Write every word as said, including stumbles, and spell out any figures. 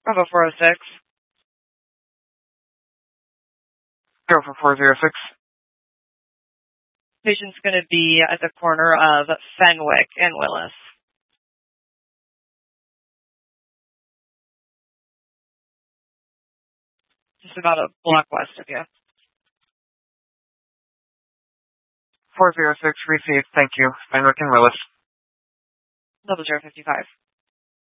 Bravo four oh six. Go for four zero six. Patient's going to be at the corner of Fenwick and Willis. Just about a block west of you. four zero six, received. Thank you. Fenwick and Willis. Double zero fifty five.